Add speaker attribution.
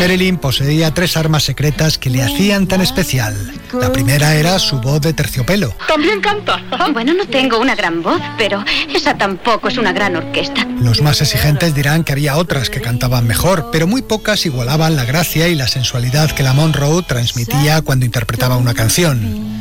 Speaker 1: Marilyn poseía 3 armas secretas que le hacían tan especial. La primera era su voz de terciopelo.
Speaker 2: ¡También canta!
Speaker 3: Bueno, no tengo una gran voz, pero esa tampoco es una gran orquesta.
Speaker 1: Los más exigentes dirán que había otras que cantaban mejor, pero muy pocas igualaban la gracia y la sensualidad que la Monroe transmitía cuando interpretaba una canción.